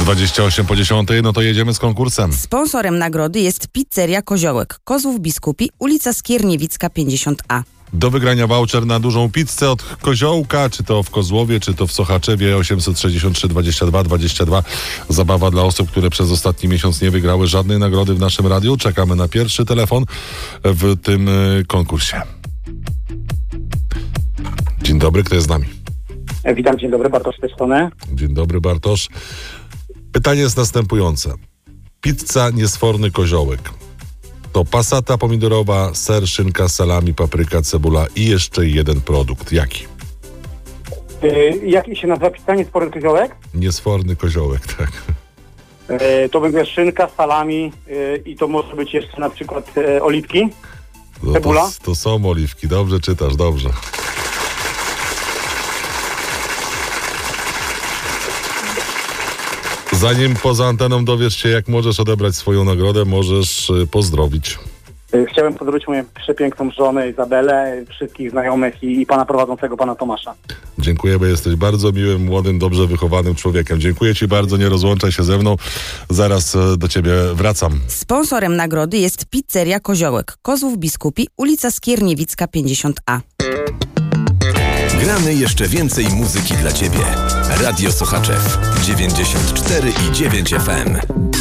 28 po 10, no to jedziemy z konkursem. Sponsorem nagrody jest Pizzeria Koziołek, Kozłów Biskupi, ulica Skierniewicka 50A. Do wygrania voucher na dużą pizzę od Koziołka, czy to w Kozłowie, czy to w Sochaczewie, 863 22 22. Zabawa dla osób, które przez ostatni miesiąc nie wygrały żadnej nagrody w naszym radiu. Czekamy na pierwszy telefon w tym konkursie. Dzień dobry, kto jest z nami? Witam, dzień dobry, Bartosz z tej strony. Dzień dobry, Bartosz. Pytanie jest następujące. Pizza niesforny Koziołek. To pasata pomidorowa, ser, szynka, salami, papryka, cebula i jeszcze jeden produkt. Jaki? Jaki się nazywa pizza niesforny Koziołek? Niesforny Koziołek, tak. To będzie szynka, salami i to może być jeszcze na przykład oliwki, No cebula. to są oliwki. Dobrze czytasz, dobrze. Zanim poza anteną dowiesz się, jak możesz odebrać swoją nagrodę, możesz pozdrowić. Chciałem pozdrowić moją przepiękną żonę Izabelę, wszystkich znajomych i pana prowadzącego, pana Tomasza. Dziękuję, bo jesteś bardzo miłym, młodym, dobrze wychowanym człowiekiem. Dziękuję ci bardzo, nie rozłączaj się ze mną. Zaraz do ciebie wracam. Sponsorem nagrody jest Pizzeria Koziołek, Kozłów Biskupi, ulica Skierniewicka 50A. Gramy jeszcze więcej muzyki dla ciebie. Radio Sochaczew 94,9 FM.